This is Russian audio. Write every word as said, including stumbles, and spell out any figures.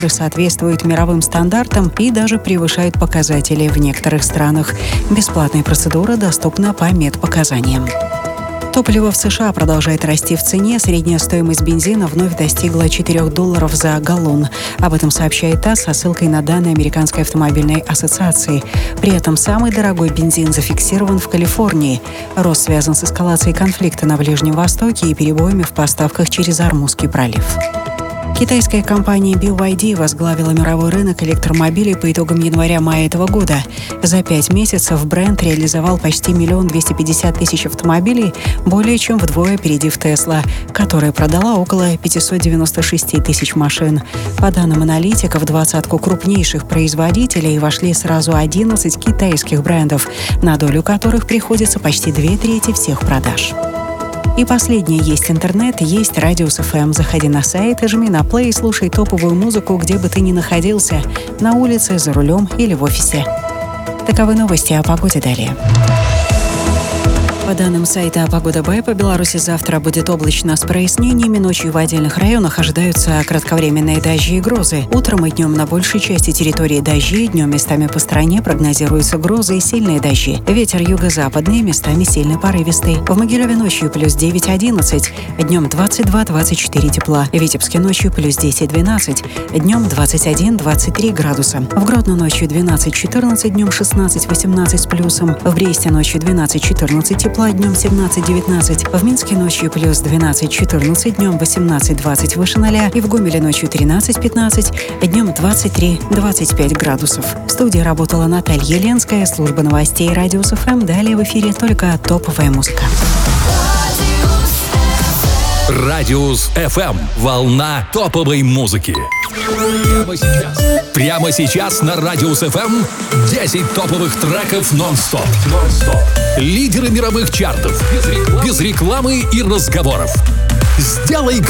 соответствуют мировым стандартам и даже превышают показатели в некоторых странах. Бесплатная процедура доступна по медпоказаниям. Топливо в США продолжает расти в цене. Средняя стоимость бензина вновь достигла четырёх долларов за галлон. Об этом сообщает ТАСС со ссылкой на данные Американской автомобильной ассоциации. При этом самый дорогой бензин зафиксирован в Калифорнии. Рост связан с эскалацией конфликта на Ближнем Востоке и перебоями в поставках через Ормузский пролив. Китайская компания би вай ди возглавила мировой рынок электромобилей по итогам января-мая этого года. За пять месяцев бренд реализовал почти миллион двести пятьдесят тысяч автомобилей, более чем вдвое опередив Tesla, которая продала около пятьсот девяносто шесть тысяч машин. По данным аналитиков, в двадцатку крупнейших производителей вошли сразу одиннадцать китайских брендов, на долю которых приходится почти две трети всех продаж. И последнее: есть интернет, есть Радиус эф эм. Заходи на сайт, жми на плей и слушай топовую музыку, где бы ты ни находился, на улице, за рулем или в офисе. Таковы новости о погоде далее. По данным сайта «Погода Б», по Беларуси завтра будет облачно с прояснениями. Ночью в отдельных районах ожидаются кратковременные дожди и грозы. Утром и днем на большей части территории дожди, днем местами по стране прогнозируются грозы и сильные дожди. Ветер юго-западный, местами сильный порывистый. В Могилеве ночью плюс девять-одиннадцать, днем двадцать два двадцать четыре тепла. В Витебске ночью плюс десять-двенадцать, днем двадцать один двадцать три градуса. В Гродно ночью двенадцать-четырнадцать, днем шестнадцать-восемнадцать с плюсом. В Бресте ночью двенадцать-четырнадцать тепла, днем семнадцать-девятнадцать. В Минске ночью плюс двенадцать-четырнадцать, днем восемнадцать-двадцать выше ноля. И в Гомеле ночью тринадцать-пятнадцать, днем двадцать три двадцать пять градусов. В студии работала Наталья Ленская, служба новостей Радиус эф эм. Далее в эфире только топовая музыка. Радиус эф эм. Волна топовой музыки. Прямо сейчас. Прямо сейчас на Радиус эф эм десять топовых треков нон-стоп. нон-стоп. Лидеры мировых чартов. Без рекламы, без рекламы и разговоров. Сделай